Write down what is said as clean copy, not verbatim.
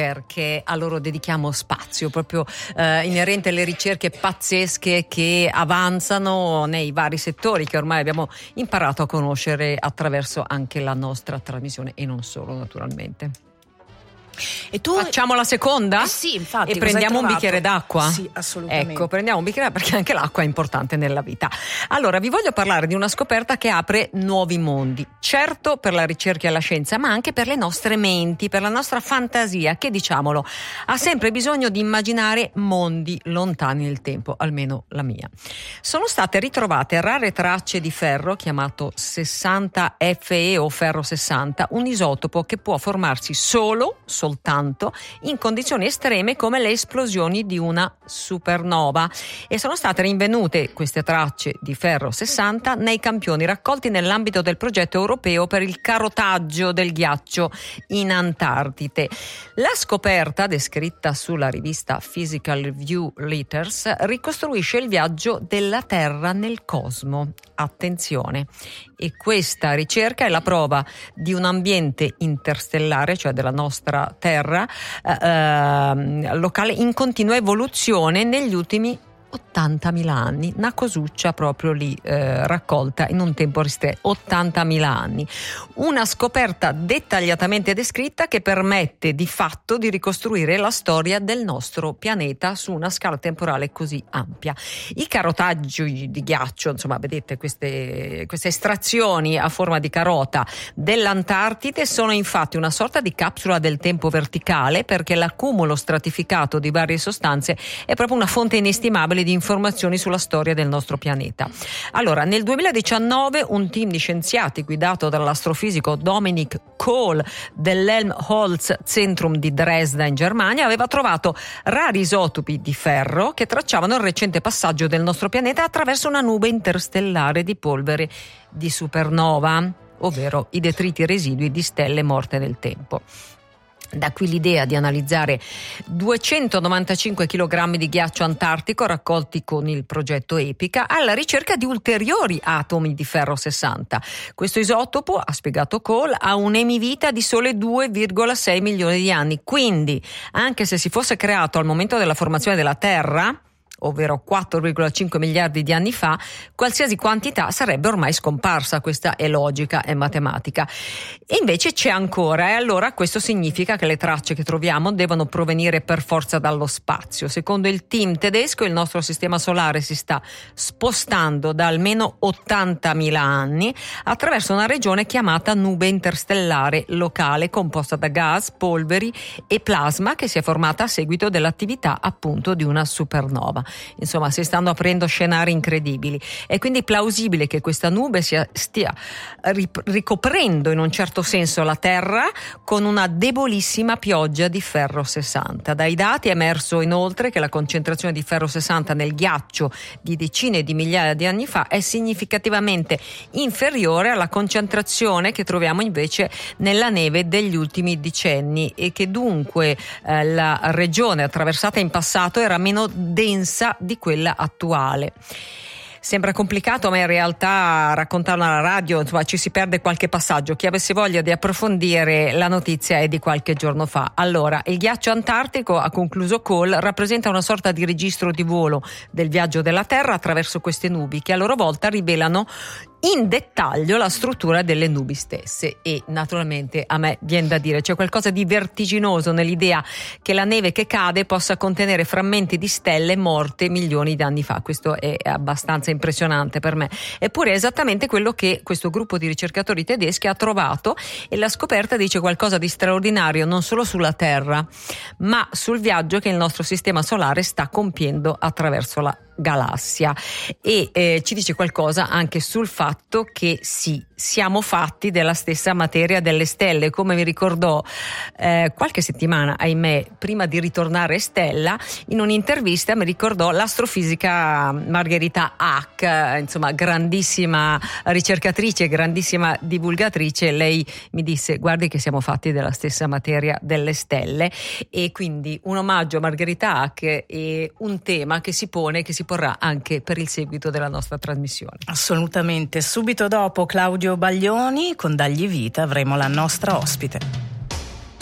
perché a loro dedichiamo spazio, proprio inerente alle ricerche pazzesche che avanzano nei vari settori che ormai abbiamo imparato a conoscere attraverso anche la nostra trasmissione e non solo, naturalmente. E tu... Facciamo la seconda? Sì, infatti. E prendiamo un bicchiere d'acqua? Sì, assolutamente. Ecco, prendiamo un bicchiere perché anche l'acqua è importante nella vita. Allora, vi voglio parlare di una scoperta che apre nuovi mondi. Certo per la ricerca e la scienza, ma anche per le nostre menti, per la nostra fantasia, che, diciamolo, ha sempre bisogno di immaginare mondi lontani nel tempo, almeno la mia. Sono state ritrovate rare tracce di ferro, chiamato 60 Fe o ferro 60, un isotopo che può formarsi soltanto in condizioni estreme come le esplosioni di una supernova, e sono state rinvenute queste tracce di ferro 60 nei campioni raccolti nell'ambito del progetto europeo per il carotaggio del ghiaccio in Antartide. La scoperta, descritta sulla rivista Physical Review Letters, ricostruisce il viaggio della Terra nel cosmo. Attenzione, e questa ricerca è la prova di un ambiente interstellare, cioè della nostra Terra locale, in continua evoluzione negli ultimi 80.000 anni, una cosuccia proprio lì raccolta in un tempo ristretto, 80.000 anni. Una scoperta dettagliatamente descritta che permette di fatto di ricostruire la storia del nostro pianeta su una scala temporale così ampia. I carotaggi di ghiaccio, insomma, vedete queste estrazioni a forma di carota dell'Antartide sono infatti una sorta di capsula del tempo verticale, perché l'accumulo stratificato di varie sostanze è proprio una fonte inestimabile di informazioni sulla storia del nostro pianeta. Allora, nel 2019 un team di scienziati guidato dall'astrofisico Dominic Kohl dell'Helmholtz-Zentrum di Dresda in Germania aveva trovato rari isotopi di ferro che tracciavano il recente passaggio del nostro pianeta attraverso una nube interstellare di polvere di supernova, ovvero i detriti residui di stelle morte nel tempo. Da qui l'idea di analizzare 295 kg di ghiaccio antartico raccolti con il progetto EPICA alla ricerca di ulteriori atomi di ferro 60. Questo isotopo, ha spiegato Kohl, ha un'emivita di sole 2,6 milioni di anni. Quindi, anche se si fosse creato al momento della formazione della Terra, ovvero 4,5 miliardi di anni fa, qualsiasi quantità sarebbe ormai scomparsa. Questa è logica, è matematica. E invece c'è ancora, e allora questo significa che le tracce che troviamo devono provenire per forza dallo spazio. Secondo il team tedesco, il nostro sistema solare si sta spostando da almeno 80.000 anni attraverso una regione chiamata nube interstellare locale, composta da gas, polveri e plasma, che si è formata a seguito dell'attività appunto di una supernova. Insomma, si stanno aprendo scenari incredibili. È quindi plausibile che questa nube stia ricoprendo in un certo senso la Terra con una debolissima pioggia di ferro 60. Dai dati è emerso inoltre che la concentrazione di ferro 60 nel ghiaccio di decine di migliaia di anni fa è significativamente inferiore alla concentrazione che troviamo invece nella neve degli ultimi decenni, e che dunque la regione attraversata in passato era meno densa di quella attuale. Sembra complicato, ma in realtà raccontarlo alla radio, insomma, ci si perde qualche passaggio. Chi avesse voglia di approfondire la notizia è di qualche giorno fa. Allora, il ghiaccio antartico, ha concluso Kohl, rappresenta una sorta di registro di volo del viaggio della Terra attraverso queste nubi, che a loro volta rivelano in dettaglio la struttura delle nubi stesse. E naturalmente a me viene da dire, c'è qualcosa di vertiginoso nell'idea che la neve che cade possa contenere frammenti di stelle morte milioni di anni fa. Questo è abbastanza impressionante per me, eppure è esattamente quello che questo gruppo di ricercatori tedeschi ha trovato, e la scoperta dice qualcosa di straordinario non solo sulla Terra, ma sul viaggio che il nostro sistema solare sta compiendo attraverso la galassia. E ci dice qualcosa anche sul fatto che sì, siamo fatti della stessa materia delle stelle, come mi ricordò qualche settimana, ahimè, prima di ritornare Stella, in un'intervista mi ricordò l'astrofisica Margherita Hack, insomma grandissima ricercatrice, grandissima divulgatrice. Lei mi disse: guardi che siamo fatti della stessa materia delle stelle. E quindi un omaggio a Margherita Hack e un tema che si pone, che si porrà anche per il seguito della nostra trasmissione. Assolutamente. Subito dopo Claudio Baglioni con Dagli Vita avremo la nostra ospite.